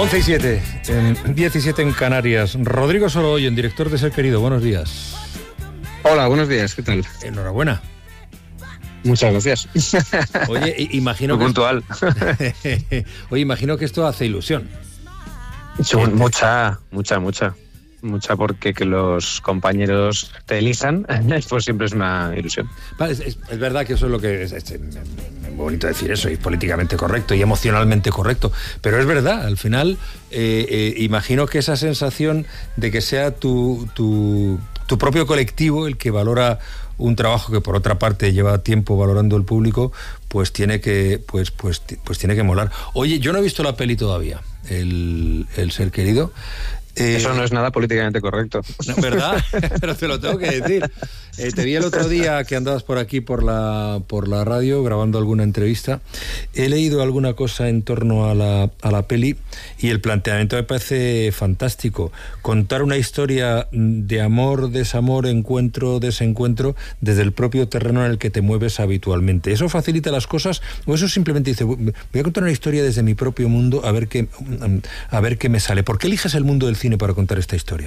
11:07, 17 en Canarias. Rodrigo Sorogoyen, director de Ser Querido, buenos días. Hola, buenos días, ¿qué tal? Enhorabuena. Muchas gracias. Oye, imagino muy puntual. Oye, imagino que esto hace ilusión. Mucha, porque que los compañeros te elijan, pues siempre es una ilusión. Vale, es verdad que eso es lo que es bonito decir eso, y políticamente correcto y emocionalmente correcto, pero es verdad, al final imagino que esa sensación de que sea tu propio colectivo el que valora un trabajo que por otra parte lleva tiempo valorando el público, pues tiene que tiene que molar. Oye, yo no he visto la peli todavía, el Ser Querido. Eso no es nada políticamente correcto. ¿Verdad? Pero te lo tengo que decir. Te vi el otro día que andabas por aquí por la radio grabando alguna entrevista. He leído alguna cosa en torno a la peli y el planteamiento me parece fantástico. Contar una historia de amor, desamor, encuentro, desencuentro desde el propio terreno en el que te mueves habitualmente. ¿Eso facilita las cosas o eso simplemente dice, voy a contar una historia desde mi propio mundo a ver qué me sale? ¿Por qué eliges el mundo del cine para contar esta historia?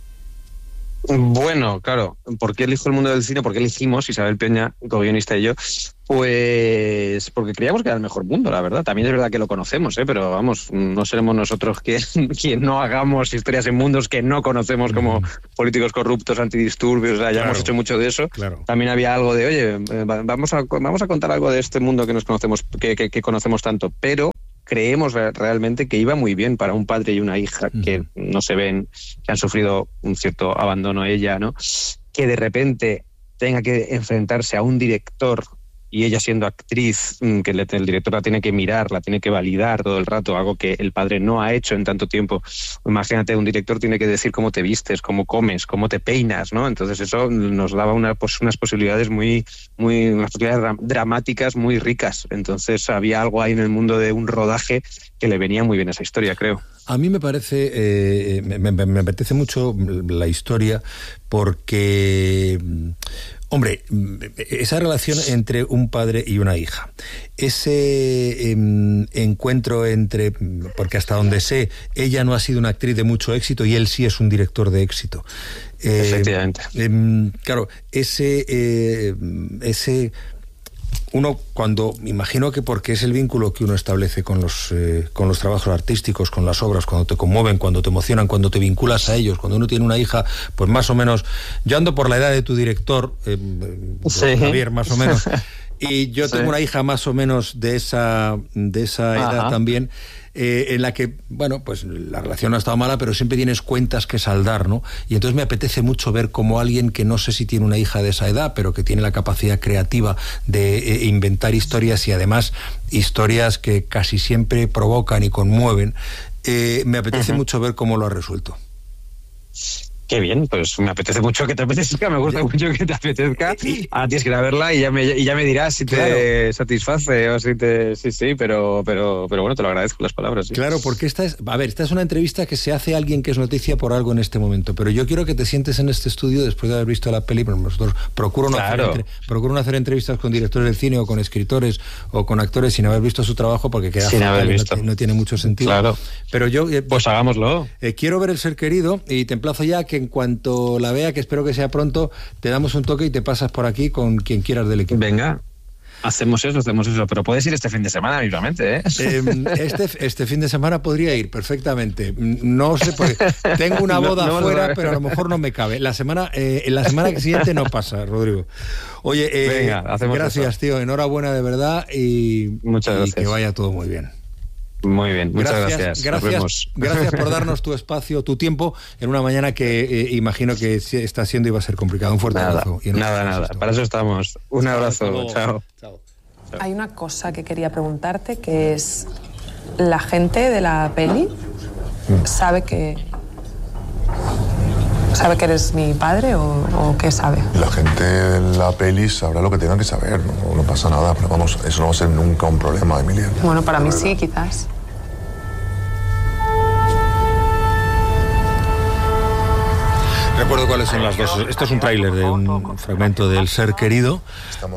Bueno, claro, ¿por qué elijo el mundo del cine? ¿Por qué elegimos, Isabel Peña, co-guionista y yo? Pues porque creíamos que era el mejor mundo, la verdad. También es verdad que lo conocemos, pero vamos, no seremos nosotros quien no hagamos historias en mundos que no conocemos, como políticos corruptos, antidisturbios, o sea, ya hemos hecho mucho de eso. Claro. También había algo de, oye, vamos a contar algo de este mundo que nos conocemos, que conocemos tanto, pero creemos realmente que iba muy bien para un padre y una hija que no se ven, que han sufrido un cierto abandono ella, ¿no? Que de repente tenga que enfrentarse a un director y ella siendo actriz, que el director la tiene que mirar, la tiene que validar todo el rato, algo que el padre no ha hecho en tanto tiempo. Imagínate, un director tiene que decir cómo te vistes, cómo comes, cómo te peinas, ¿no? Entonces eso nos daba unas posibilidades unas posibilidades dramáticas muy ricas. Entonces había algo ahí en el mundo de un rodaje que le venía muy bien a esa historia, creo. A mí me parece, me apetece mucho la historia porque, hombre, esa relación entre un padre y una hija, ese encuentro porque hasta donde sé, ella no ha sido una actriz de mucho éxito y él sí es un director de éxito. Efectivamente. Claro, ese uno, cuando imagino que porque es el vínculo que uno establece con los trabajos artísticos, con las obras, cuando te conmueven, cuando te emocionan, cuando te vinculas a ellos, cuando uno tiene una hija, pues más o menos, yo ando por la edad de tu director, sí. Javier, más o menos, y yo tengo una hija más o menos de esa edad también, en la que, bueno, pues la relación no ha estado mala, pero siempre tienes cuentas que saldar, ¿no? Y entonces me apetece mucho ver cómo alguien que no sé si tiene una hija de esa edad, pero que tiene la capacidad creativa de inventar historias y además historias que casi siempre provocan y conmueven, me apetece mucho ver cómo lo ha resuelto. Qué bien, pues me apetece mucho que te apetezca, me gusta mucho que te apetezca. Ahora tienes que ir a verla y ya me dirás si te satisface o si te... Sí, pero bueno, te lo agradezco las palabras. Sí. Claro, porque esta es una entrevista que se hace a alguien que es noticia por algo en este momento, pero yo quiero que te sientes en este estudio después de haber visto la peli, pero nosotros procuro no hacer entrevistas con directores de cine o con escritores o con actores sin haber visto su trabajo porque queda fatal, no tiene mucho sentido. Claro. Pero yo... pues hagámoslo. Quiero ver El Ser Querido y te emplazo ya que en cuanto la vea, que espero que sea pronto, te damos un toque y te pasas por aquí con quien quieras del equipo. Venga, hacemos eso, pero puedes ir este fin de semana mismamente, ¿eh? Este fin de semana podría ir perfectamente. No sé, porque tengo una boda afuera, pero a lo mejor no me cabe. En la semana siguiente no pasa, Rodrigo. Oye, venga, hacemos gracias, eso. Tío, enhorabuena de verdad y muchas gracias. Que vaya todo muy bien. Muy bien, muchas gracias. Gracias por darnos tu espacio, tu tiempo, en una mañana que imagino que está siendo y va a ser complicado. Un fuerte abrazo. Nada, para eso estamos. Un abrazo, chao. Hay una cosa que quería preguntarte, que es, ¿la gente de la peli sabe que eres mi padre o qué sabe? La gente de la peli sabrá lo que tenga que saber, no pasa nada, pero vamos, eso no va a ser nunca un problema, Emilia. Bueno, para mí sí, quizás. Recuerdo cuáles son las dos. Esto es un tráiler de un fragmento del Ser Querido,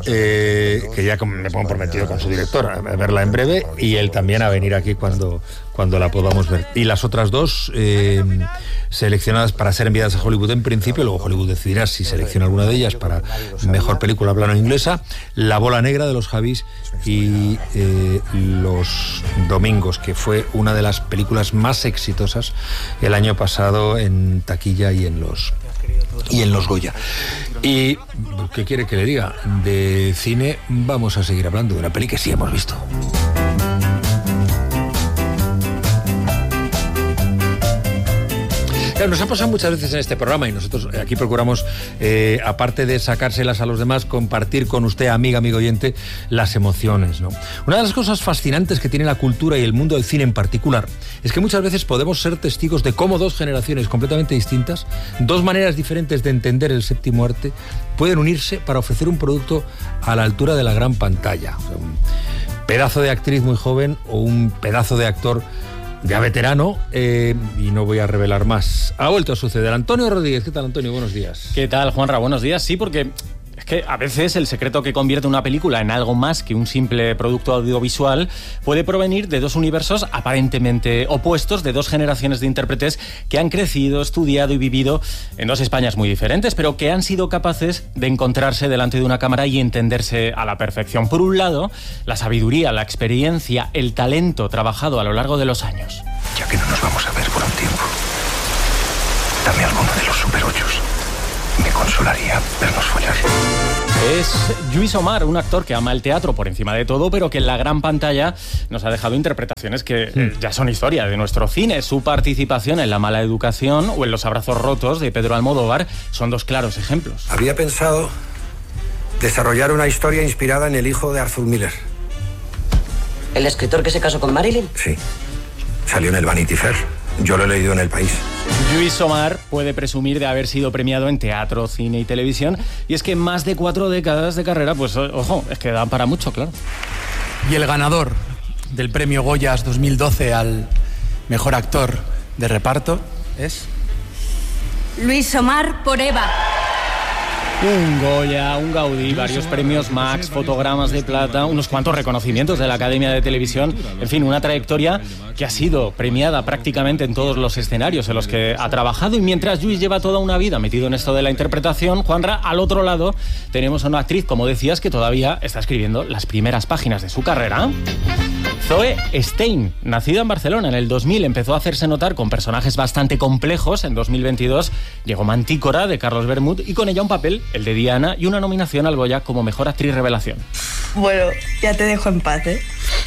que ya me pongo prometido con su director a verla en breve y él también a venir aquí cuando cuando la podamos ver. Y las otras dos seleccionadas para ser enviadas a Hollywood en principio, luego Hollywood decidirá si selecciona alguna de ellas para mejor película plano inglesa, La bola negra de los Javis y Los domingos, que fue una de las películas más exitosas el año pasado en taquilla y en los Goya. Y ¿qué quiere que le diga? De cine vamos a seguir hablando de una peli que sí hemos visto. Nos ha pasado muchas veces en este programa y nosotros aquí procuramos, aparte de sacárselas a los demás, compartir con usted, amigo oyente, las emociones, ¿no? Una de las cosas fascinantes que tiene la cultura y el mundo del cine en particular es que muchas veces podemos ser testigos de cómo dos generaciones completamente distintas, dos maneras diferentes de entender el séptimo arte, pueden unirse para ofrecer un producto a la altura de la gran pantalla. O sea, un pedazo de actriz muy joven o un pedazo de actor ya veterano, y no voy a revelar más. Ha vuelto a suceder. Antonio Rodríguez, ¿qué tal, Antonio? Buenos días. ¿Qué tal, Juanra? Buenos días. Sí, porque es que a veces el secreto que convierte una película en algo más que un simple producto audiovisual puede provenir de dos universos aparentemente opuestos, de dos generaciones de intérpretes que han crecido, estudiado y vivido en dos Españas muy diferentes, pero que han sido capaces de encontrarse delante de una cámara y entenderse a la perfección. Por un lado, la sabiduría, la experiencia, el talento trabajado a lo largo de los años. Ya que no nos vamos a ver por un tiempo, dame alguno de los Super 8. Me consolaría vernos follar. Es Lluís Omar, un actor que ama el teatro por encima de todo, pero que en la gran pantalla nos ha dejado interpretaciones que ya son historia de nuestro cine. Su participación en La mala educación o en Los abrazos rotos de Pedro Almodóvar son dos claros ejemplos. Había pensado desarrollar una historia inspirada en el hijo de Arthur Miller. ¿El escritor que se casó con Marilyn? Sí. Salió en el Vanity Fair. Yo lo he leído en El País. Lluís Omar puede presumir de haber sido premiado en teatro, cine y televisión, y es que más de 4 décadas de carrera, pues ojo, es que dan para mucho, claro. Y el ganador del premio Goyas 2012 al mejor actor de reparto es... Lluís Omar por Eva. Un Goya, un Gaudí, varios premios Max, fotogramas de plata, unos cuantos reconocimientos de la Academia de Televisión, en fin, una trayectoria que ha sido premiada prácticamente en todos los escenarios en los que ha trabajado. Y mientras Lluís lleva toda una vida metido en esto de la interpretación, Juanra, al otro lado tenemos a una actriz, como decías, que todavía está escribiendo las primeras páginas de su carrera. Zoe Stein, nacida en Barcelona en el 2000, empezó a hacerse notar con personajes bastante complejos. En 2022 llegó Mantícora, de Carlos Bermud, y con ella un papel, el de Diana, y una nominación al Goya como Mejor Actriz Revelación. Bueno, ya te dejo en paz, ¿eh?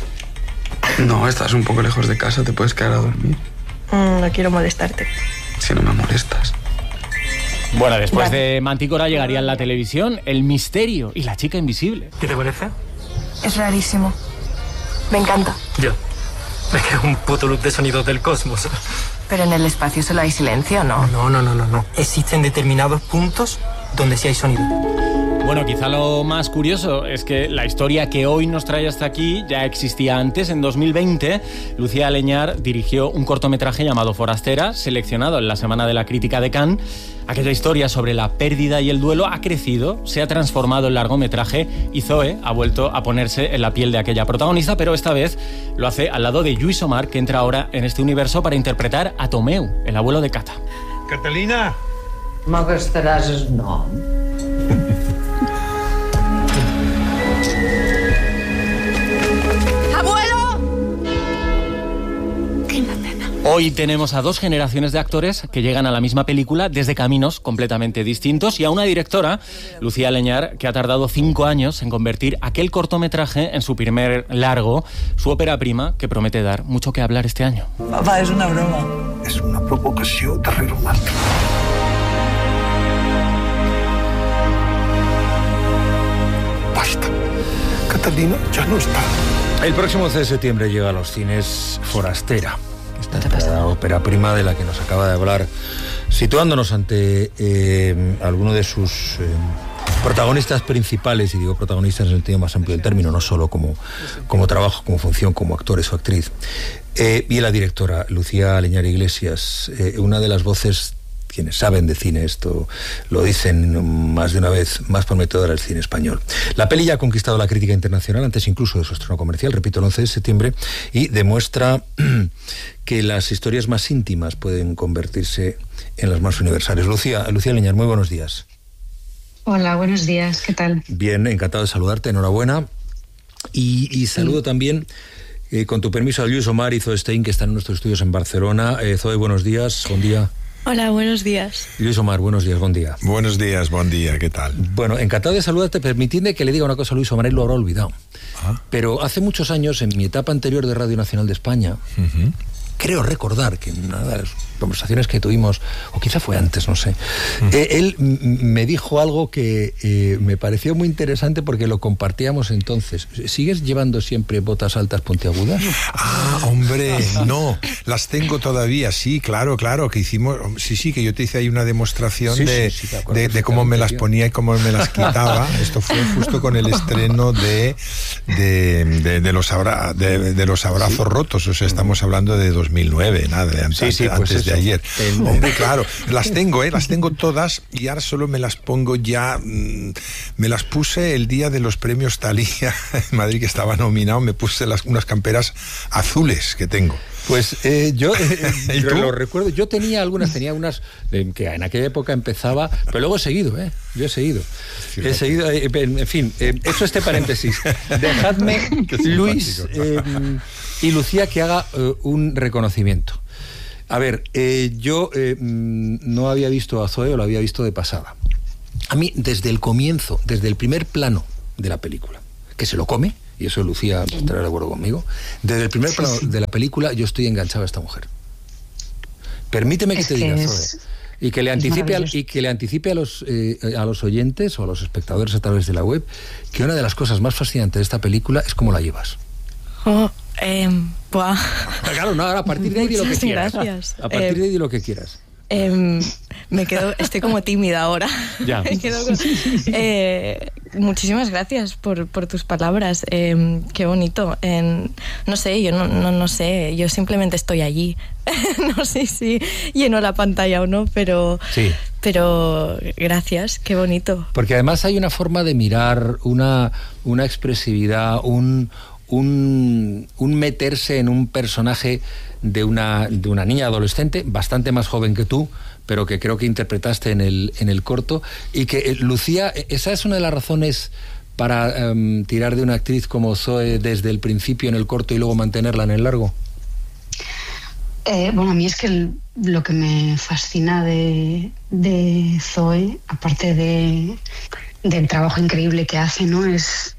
No, estás un poco lejos de casa, te puedes quedar a dormir. No quiero molestarte. Si no me molestas. Bueno, después de Mantícora llegarían la televisión, El misterio y La chica invisible. ¿Qué te parece? Es rarísimo. Me encanta. Yo. Es que es un puto loop de sonidos del cosmos. Pero en el espacio solo hay silencio, ¿no? No. Existen determinados puntos donde sí hay sonido. Bueno, quizá lo más curioso es que la historia que hoy nos trae hasta aquí ya existía antes. En 2020, Lucía Aleñar dirigió un cortometraje llamado Forastera, seleccionado en la Semana de la Crítica de Cannes. Aquella historia sobre la pérdida y el duelo ha crecido, se ha transformado en largometraje y Zoe ha vuelto a ponerse en la piel de aquella protagonista, pero esta vez lo hace al lado de Lluís Omar, que entra ahora en este universo para interpretar a Tomeu, el abuelo de Cata. Catalina! M'agastaràs el nom. Hoy tenemos a dos generaciones de actores que llegan a la misma película desde caminos completamente distintos y a una directora, Lucía Aleñar, que ha tardado 5 años en convertir aquel cortometraje en su primer largo, su ópera prima, que promete dar mucho que hablar este año. Papá, és una broma. És una provocació darrere una altra. Basta. Catalina ya no está. El próximo 11 de septiembre llega a los cines Forastera, esta ópera prima de la que nos acaba de hablar, situándonos ante alguno de sus protagonistas principales, y digo protagonistas en el sentido más amplio del término, no solo como trabajo, como función, como actores o actriz. Y la directora Lucía Aleñar Iglesias, una de las voces quienes saben de cine esto lo dicen más de una vez, más prometedora el cine español. La peli ya ha conquistado la crítica internacional, antes incluso de su estreno comercial, repito, el 11 de septiembre, y demuestra que las historias más íntimas pueden convertirse en las más universales. Lucía Leñar, muy buenos días. Hola, buenos días, ¿qué tal? Bien, encantado de saludarte, enhorabuena. Y saludo también, con tu permiso, a Lluís Omar y Zoe Stein, que están en nuestros estudios en Barcelona. Zoe, buenos días, buen día. Hola, buenos días. Lluís Omar, buenos días, buen día. Buenos días, buen día, ¿qué tal? Bueno, encantado de saludarte. Permitidme que le diga una cosa a Lluís Omar, él lo habrá olvidado. Pero hace muchos años, en mi etapa anterior de Radio Nacional de España, creo recordar que en una de las conversaciones que tuvimos, o quizá fue antes, no sé, él me dijo algo que me pareció muy interesante porque lo compartíamos entonces. ¿Sigues llevando siempre botas altas puntiagudas? Ah, hombre, no, las tengo todavía, sí, claro, que hicimos, sí, que yo te hice ahí una demostración de cómo me las ponía y cómo me las quitaba. Esto fue justo con el estreno de los abrazos rotos, o sea, estamos hablando de 2009, nada, antes de ayer. Hombre, claro, las tengo todas y ahora solo me las pongo ya, me las puse el día de los premios Thalía en Madrid, que estaba nominado, me puse unas camperas azules que tengo. Pues yo lo recuerdo, yo tenía unas que en aquella época empezaba, pero luego he seguido, yo he seguido, en fin, hecho este paréntesis, dejadme, Luis y Lucía, que haga un reconocimiento. A ver, yo no había visto a Zoe, o lo había visto de pasada. A mí, desde el comienzo, desde el primer plano de la película, que se lo come, y eso Lucía estará de acuerdo conmigo, desde el primer plano de la película yo estoy enganchado a esta mujer. Permíteme que te diga, Zoe, y que le anticipe a los oyentes o a los espectadores a través de la web, que una de las cosas más fascinantes de esta película es cómo la llevas. Claro, no, ahora a partir de ahí di lo que quieras. Gracias. A partir de ahí di lo que quieras. Estoy como tímida ahora. Ya. Muchísimas gracias por tus palabras. Qué bonito. No sé, yo no sé, yo simplemente estoy allí. No sé si lleno la pantalla o no, pero gracias, qué bonito. Porque además hay una forma de mirar, una expresividad, un meterse en un personaje de una niña adolescente bastante más joven que tú, pero que creo que interpretaste en el corto, y que Lucía, esa es una de las razones para tirar de una actriz como Zoe desde el principio en el corto y luego mantenerla en el largo. Bueno, a mí es que lo que me fascina de Zoe, aparte del trabajo increíble que hace, ¿no? Es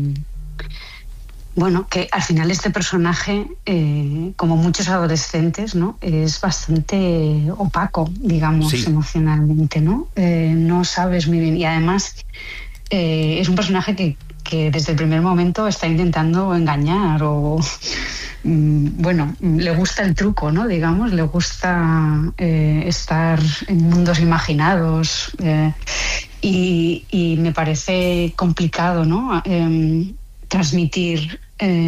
bueno, que al final este personaje, como muchos adolescentes, ¿no? Es bastante opaco, digamos, emocionalmente, ¿no? No sabes muy bien. Y además es un personaje que desde el primer momento está intentando engañar o... bueno, le gusta el truco, ¿no? Digamos, le gusta estar en mundos imaginados y me parece complicado, ¿no? Transmitir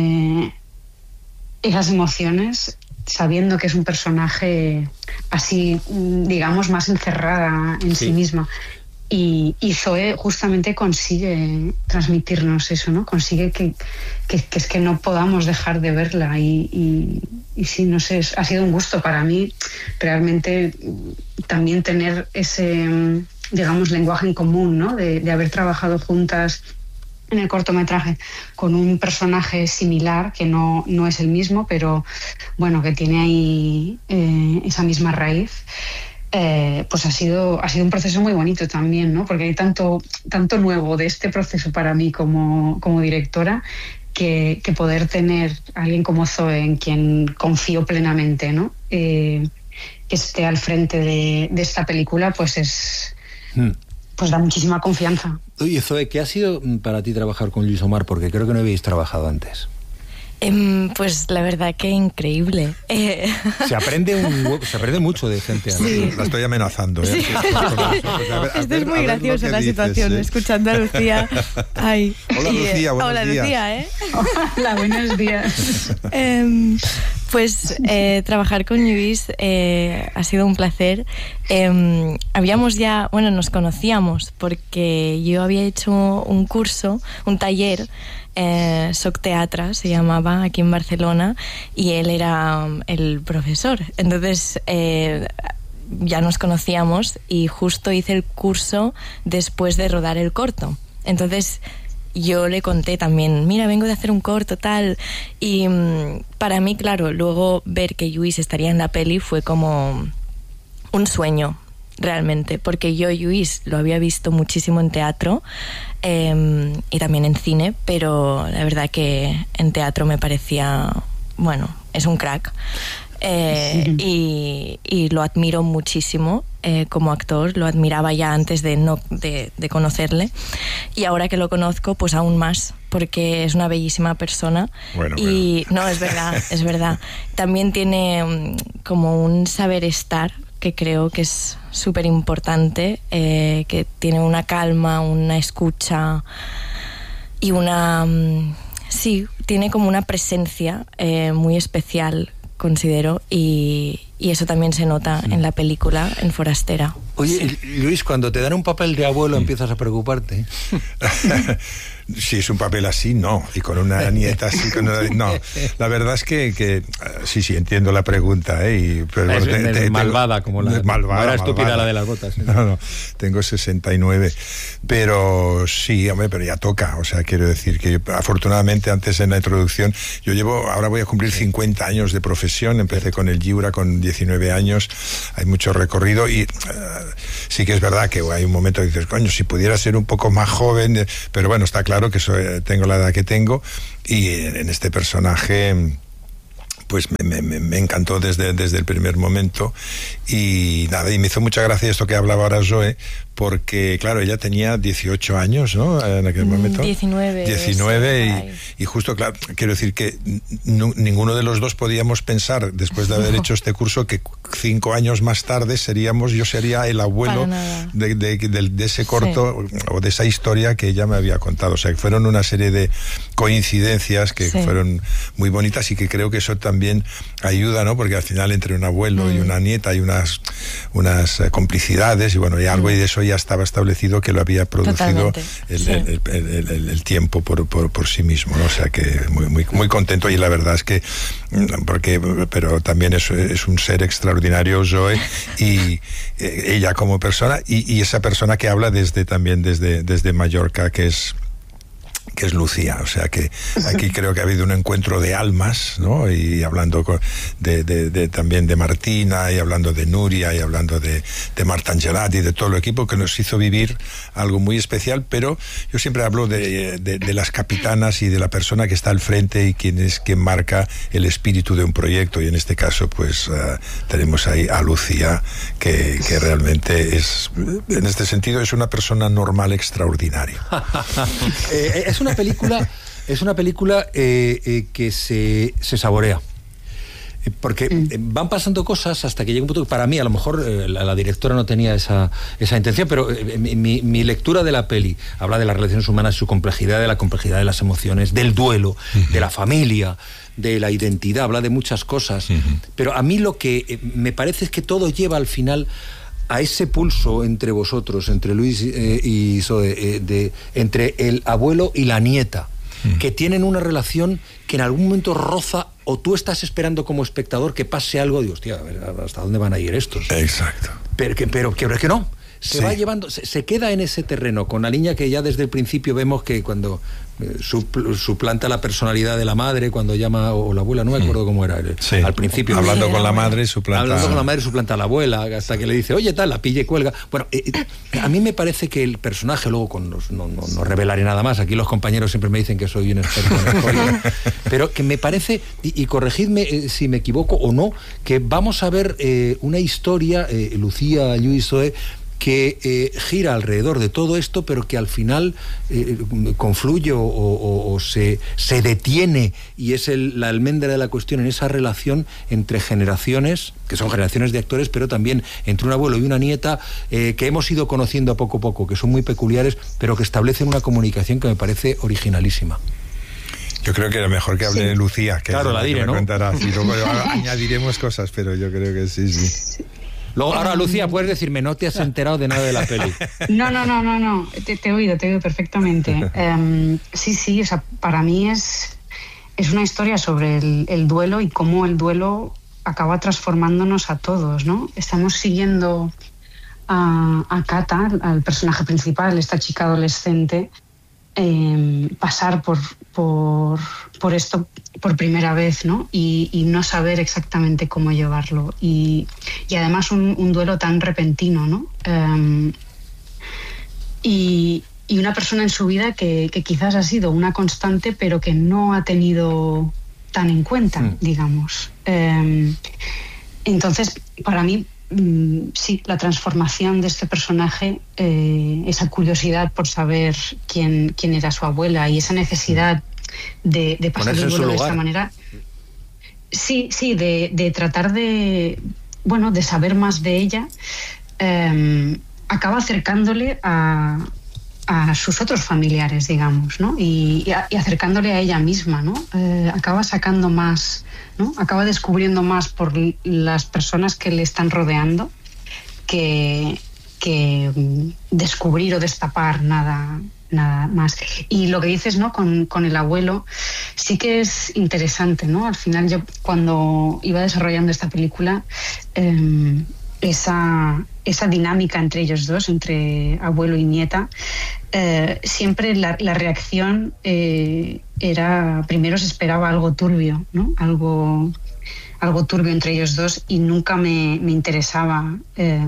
esas emociones sabiendo que es un personaje así, digamos, más encerrada en sí misma. Y Zoe justamente consigue transmitirnos eso, ¿no? Consigue que es que no podamos dejar de verla y sí, no sé, ha sido un gusto para mí realmente también tener ese, digamos, lenguaje en común, ¿no? De haber trabajado juntas en el cortometraje con un personaje similar, que no es el mismo, pero bueno, que tiene ahí esa misma raíz. Pues ha sido un proceso muy bonito también, ¿no? Porque hay tanto nuevo de este proceso para mí como directora, que poder tener a alguien como Zoe, en quien confío plenamente, ¿no? Que esté al frente de esta película, pues es... pues da muchísima confianza. Oye, Zoe, ¿qué ha sido para ti trabajar con Lluís Omar? Porque creo que no habéis trabajado antes. Pues la verdad que increíble. Se aprende mucho de gente. Sí. La estoy amenazando. Sí. Esto es muy graciosa la situación, escuchando a Lucía. Ay. Hola, Lucía, buenos días. Lucía, Hola, buenos días. Pues trabajar con Lluís ha sido un placer. Nos conocíamos porque yo había hecho un curso, un taller, Soc Teatre se llamaba, aquí en Barcelona, y él era el profesor. Entonces ya nos conocíamos y justo hice el curso después de rodar el corto. Entonces yo le conté también, mira, vengo de hacer un corto, tal. Y para mí, claro, luego ver que Lluís estaría en la peli fue como un sueño, realmente. Porque yo, Lluís, lo había visto muchísimo en teatro y también en cine, pero la verdad que en teatro me parecía, bueno, es un crack. Y lo admiro muchísimo como actor, lo admiraba ya antes de conocerle, y ahora que lo conozco pues aún más, porque es una bellísima persona. Bueno. No, es verdad también tiene como un saber estar que creo que es súper importante, que tiene una calma, una escucha y tiene como una presencia muy especial, considero, y eso también se nota en la película, en Forastera. Oye, Lluís, cuando te dan un papel de abuelo empiezas a preocuparte. Si es un papel así, no. Y con una nieta así, no. La verdad es que sí, entiendo la pregunta, pero es malvada, como la malvada, estúpida, la de las botas. ¿Sí? No, tengo 69. Pero sí, hombre, pero ya toca. O sea, quiero decir que afortunadamente, antes en la introducción, ahora voy a cumplir 50 años de profesión. Empecé con el Lliura con 19 años. Hay mucho recorrido y sí que es verdad que hay un momento que dices, coño, si pudiera ser un poco más joven, pero bueno, está claro que tengo la edad que tengo, y en este personaje pues me encantó desde el primer momento, y nada, y me hizo mucha gracia esto que hablaba ahora Zoe, porque claro, ella tenía 18 años, ¿no? En aquel momento 19 y justo, claro, quiero decir que ninguno de los dos podíamos pensar, después de haber hecho este curso, que 5 años más tarde yo sería el abuelo de ese corto, o de esa historia que ella me había contado. O sea, que fueron una serie de coincidencias que fueron muy bonitas, y que creo que eso también ayuda, ¿no? Porque al final, entre un abuelo y una nieta hay unas complicidades, y bueno, y algo, y de eso ya estaba establecido, que lo había producido el tiempo por sí mismo, ¿no? O sea que muy contento, y la verdad es que pero también es un ser extraordinario, Zoe, y ella como persona, y esa persona que habla desde Mallorca, que es Lucía. O sea que aquí creo que ha habido un encuentro de almas, ¿no? Y hablando también de Martina, y hablando de Nuria, y hablando de Marta Angelati, y de todo el equipo, que nos hizo vivir algo muy especial. Pero yo siempre hablo de las capitanas y de la persona que está al frente, y quien marca el espíritu de un proyecto, y en este caso pues tenemos ahí a Lucía, que realmente en este sentido es una persona normal extraordinaria. Es una película que se saborea, porque van pasando cosas hasta que llega un punto que, para mí, a lo mejor la directora no tenía esa intención, pero mi lectura de la peli habla de las relaciones humanas, su complejidad, de la complejidad de las emociones, del duelo, de la familia, de la identidad, habla de muchas cosas, pero a mí lo que me parece es que todo lleva al final a ese pulso entre vosotros, entre Lluís y Zoe, entre el abuelo y la nieta, que tienen una relación que en algún momento roza, o tú estás esperando como espectador que pase algo, digo, hostia, a ver, ¿hasta dónde van a ir estos? Exacto. Pero que no, se va llevando, se queda en ese terreno, con la niña que ya desde el principio vemos que cuando suplanta la personalidad de la madre, cuando llama, o la abuela, no me acuerdo cómo era al principio, hablando con la madre suplanta a la abuela, hasta que le dice, oye, tal, la pilla y cuelga. Bueno, a mí me parece que el personaje, luego no revelaré nada más, aquí los compañeros siempre me dicen que soy un experto en spoiler, pero que me parece, y corregidme si me equivoco o no, que vamos a ver una historia, Lucía, Lluís, Zoe, que gira alrededor de todo esto, pero que al final confluye o se detiene, y es la almendra de la cuestión en esa relación entre generaciones, que son generaciones de actores, pero también entre un abuelo y una nieta, que hemos ido conociendo a poco, que son muy peculiares, pero que establecen una comunicación que me parece originalísima. Yo creo que era mejor que hable Lucía, que claro, es la diré, que me ¿no? contarás, y luego añadiremos cosas, pero yo creo que sí. Luego, ahora, Lucía, puedes decirme, no te has enterado de nada de la peli. No, te he oído perfectamente. Sí, o sea, para mí es una historia sobre el duelo y cómo el duelo acaba transformándonos a todos, ¿no? Estamos siguiendo a Kata, al personaje principal, esta chica adolescente, pasar por esto por primera vez, ¿no? Y no saber exactamente cómo llevarlo. Y además un duelo tan repentino, ¿no? Y una persona en su vida que quizás ha sido una constante, pero que no ha tenido tan en cuenta, digamos. Entonces, para mí, sí, la transformación de este personaje, esa curiosidad por saber quién era su abuela y esa necesidad de pasar el duelo de esta manera. Sí, de tratar de saber más de ella, acaba acercándole a sus otros familiares, digamos, ¿no? Y acercándole a ella misma, ¿no? Acaba sacando más, ¿no? Acaba descubriendo más por las personas que le están rodeando que descubrir o destapar nada más. Y lo que dices, ¿no? Con el abuelo, sí que es interesante, ¿no? Al final, yo cuando iba desarrollando esta película, esa dinámica entre ellos dos, entre abuelo y nieta, siempre la reacción era, primero se esperaba algo turbio, ¿no? Algo turbio entre ellos dos, y nunca me interesaba.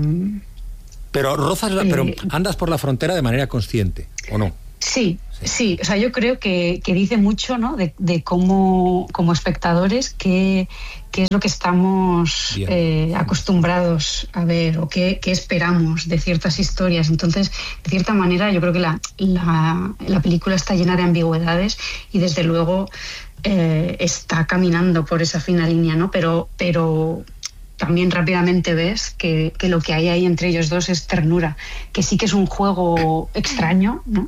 Pero pero andas por la frontera de manera consciente, ¿o no? Sí. O sea, yo creo que dice mucho, ¿no? De cómo, como espectadores, qué es lo que estamos acostumbrados a ver o qué esperamos de ciertas historias. Entonces, de cierta manera, yo creo que la película está llena de ambigüedades y, desde luego, está caminando por esa fina línea, ¿no? Pero también rápidamente ves que lo que hay ahí entre ellos dos es ternura, que sí que es un juego extraño, ¿no?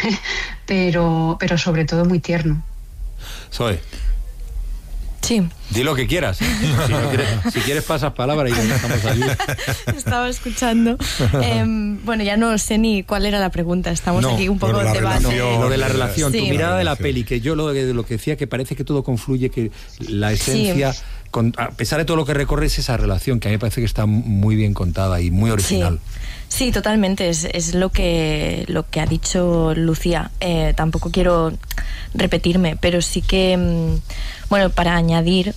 pero sobre todo muy tierno. Zoe. Sí. Di lo que quieras. Si quieres pasas palabra y estamos allí. Estaba escuchando. Bueno, ya no sé ni cuál era la pregunta. Estamos aquí un poco en debate. Lo de la relación, sí. Tu mirada de la peli, que yo lo que decía, que parece que todo confluye, que la esencia, a pesar de todo lo que recorres, esa relación, que a mí me parece que está muy bien contada y muy original. Sí, totalmente. Es lo que ha dicho Lucía. Tampoco quiero repetirme, pero sí que, bueno, para añadir,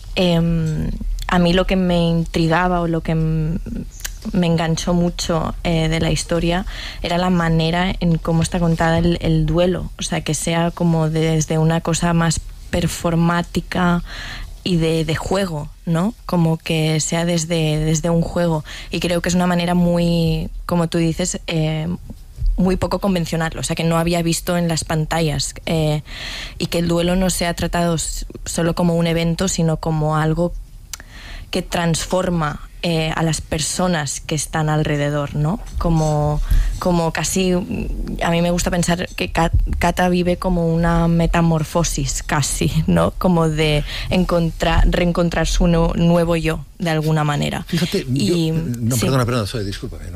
a mí lo que me intrigaba o lo que me enganchó mucho de la historia era la manera en cómo está contada el duelo. O sea, que sea como desde una cosa más performática y de juego, ¿no? Como que sea desde un juego. Y creo que es una manera muy, como tú dices, muy poco convencional, o sea, que no había visto en las pantallas, y que el duelo no sea tratado solo como un evento, sino como algo que transforma a las personas que están alrededor, ¿no? Como casi, a mí me gusta pensar que Kata vive como una metamorfosis casi, ¿no? Como de reencontrar su nuevo yo, de alguna manera. Fíjate, perdona, Zoe, discúlpame,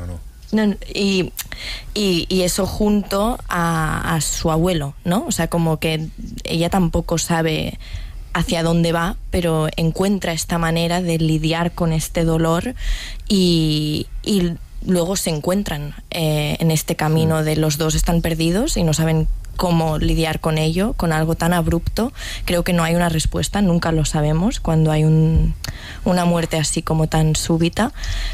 y eso junto a su abuelo, ¿no? O sea, como que ella tampoco sabe hacia dónde va, pero encuentra esta manera de lidiar con este dolor y luego se encuentran en este camino de los dos están perdidos y no saben cómo lidiar con ello, con algo tan abrupto. Creo que no hay una respuesta, nunca lo sabemos cuando hay una muerte así como tan súbita,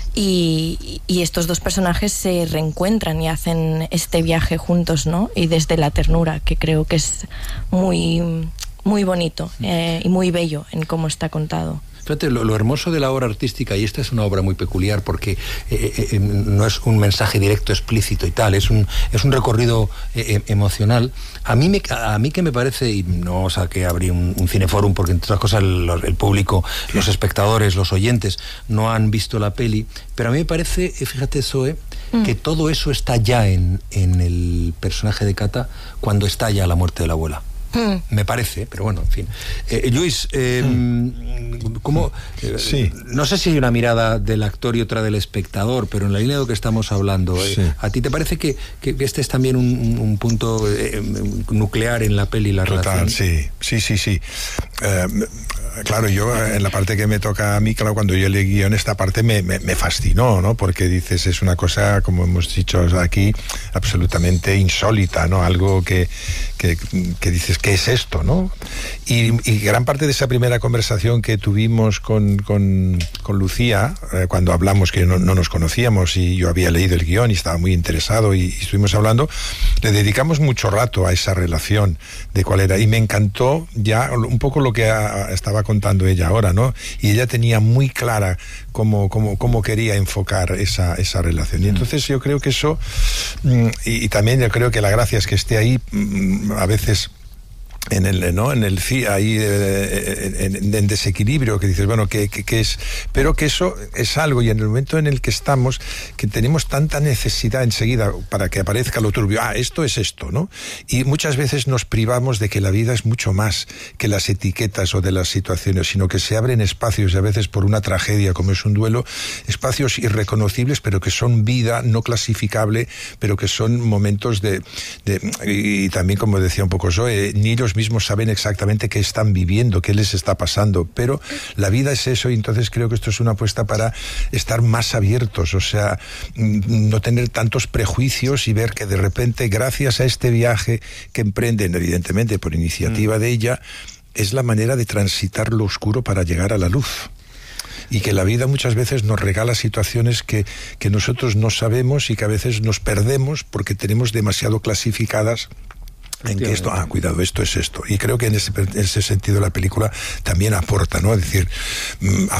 y estos dos personajes se reencuentran y hacen este viaje juntos, ¿no? Y desde la ternura, que creo que es muy bonito y muy bello en cómo está contado. Fíjate, lo hermoso de la obra artística, y esta es una obra muy peculiar porque no es un mensaje directo, explícito y tal, es un recorrido emocional. A mí que me parece, y no o sea, que abrí un cineforum porque, entre otras cosas, el público, los espectadores, los oyentes no han visto la peli, pero a mí me parece, fíjate, Zoe, que todo eso está ya en el personaje de Kata cuando estalla la muerte de la abuela. Me parece, pero bueno, en fin. Lluís, ¿cómo? Sí. No sé si hay una mirada del actor y otra del espectador, pero en la línea de lo que estamos hablando, Sí. ¿a ti te parece que este es también un punto nuclear en la peli, la Total, relación? sí. Claro, yo en la parte que me toca a mí, claro, cuando yo leí guión, esta parte me fascinó, ¿no? Porque dices, es una cosa, como hemos dicho aquí, absolutamente insólita, ¿no? Algo que dices, ¿qué es esto, no? Y gran parte de esa primera conversación que tuvimos con Lucía, cuando hablamos, que no nos conocíamos, y yo había leído el guión y estaba muy interesado, y estuvimos hablando, le dedicamos mucho rato a esa relación de cuál era, y me encantó ya un poco lo que estaba contando ella ahora, ¿no? Y ella tenía muy clara cómo quería enfocar esa relación. Y entonces yo creo que eso, y también yo creo que la gracia es que esté ahí a veces en desequilibrio, que dices, bueno, ¿qué es? Pero que eso es algo, y en el momento en el que estamos, que tenemos tanta necesidad enseguida para que aparezca lo turbio, esto es esto, ¿no? Y muchas veces nos privamos de que la vida es mucho más que las etiquetas o de las situaciones, sino que se abren espacios, y a veces por una tragedia como es un duelo, espacios irreconocibles, pero que son vida no clasificable, pero que son momentos y también, como decía un poco Zoe, ni ellos mismos saben exactamente qué están viviendo, qué les está pasando, pero la vida es eso, y entonces creo que esto es una apuesta para estar más abiertos, o sea, no tener tantos prejuicios y ver que de repente, gracias a este viaje que emprenden, evidentemente por iniciativa de ella, es la manera de transitar lo oscuro para llegar a la luz. Y que la vida muchas veces nos regala situaciones que nosotros no sabemos y que a veces nos perdemos porque tenemos demasiado clasificadas en que esto, cuidado, esto es esto. Y creo que en ese sentido la película también aporta, ¿no? Es decir,